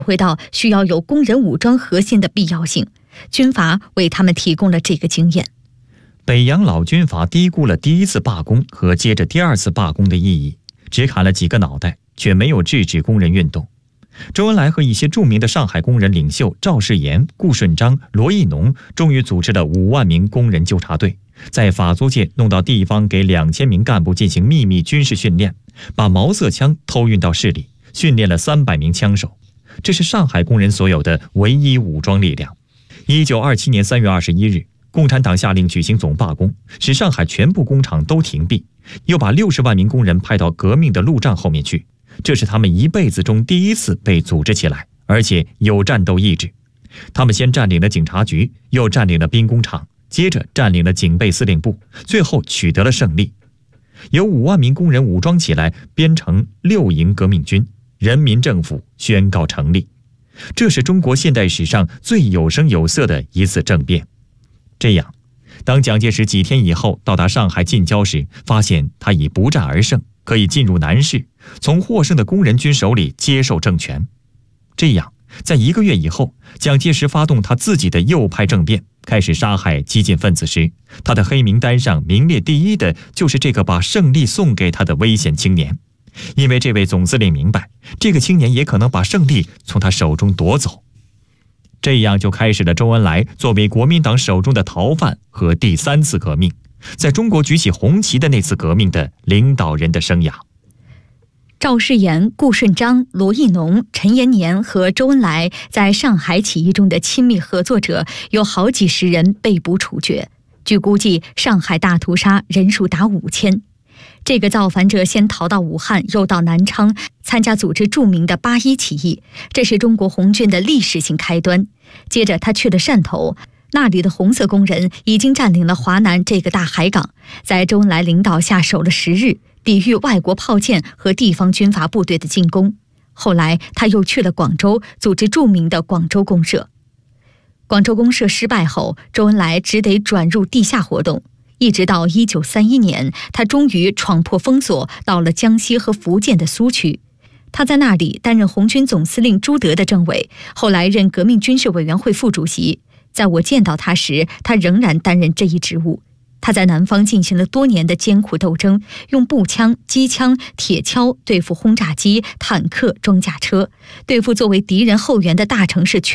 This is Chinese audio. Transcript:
回到需要有工人武装核心的必要性，军阀为他们提供了这个经验。 北洋老军阀低估了第一次罢工和接着第二次罢工的意义，只砍了几个脑袋，却没有制止工人运动。周恩来和一些著名的上海工人领袖赵世炎、顾顺章、罗亦农终于组织了5万名工人纠察队，在法租界弄到地方，给2000名干部进行秘密军事训练，把毛瑟枪偷运到市里，训练了300名枪手。这是上海工人所有的唯一武装力量。1927年3月21日，共产党下令举行总罢工，使上海全部工厂都停闭，又把60万名工人派到革命的路障后面去。这是他们一辈子中第一次被组织起来，而且有战斗意志。他们先占领了警察局，又占领了兵工厂，接着占领了警备司令部，最后取得了胜利。有5万名工人武装起来，编成6营革命军，人民政府宣告成立。这是中国现代史上最有声有色的一次政变。这样，当蒋介石几天以后到达上海近郊时，发现他已不战而胜，可以进入南市，从获胜的工人军手里接受政权。这样，在1个月以后，蒋介石发动他自己的右派政变，开始杀害激进分子时，他的黑名单上名列第一的就是这个把胜利送给他的危险青年。因为这位总司令明白，这个青年也可能把胜利从他手中夺走。这样就开始了周恩来作为国民党手中的逃犯和第3次革命，在中国举起红旗的那次革命的领导人的生涯。 赵世炎、顾顺章、罗亦农、陈延年和周恩来在上海起义中的亲密合作者有好几十人被捕处决，据估计上海大屠杀人数达5000。这个造反者先逃到武汉，又到南昌参加组织著名的8·1起义，这是中国红军的历史性开端。接着他去了汕头，那里的红色工人已经占领了华南这个大海港，在周恩来领导下守了10日，抵御外国炮舰和地方军阀部队的进攻。后来他又去了广州，组织著名的广州公社。广州公社失败后，周恩来只得转入地下活动，一直到1931年，他终于闯破封锁，到了江西和福建的苏区。他在那里担任红军总司令朱德的政委，后来任革命军事委员会副主席。在我见到他时，他仍然担任这一职务。他在南方进行了多年的艰苦斗争，用步枪、机枪、铁锹对付轰炸机、坦克、装甲车，对付作为敌人后援的大城市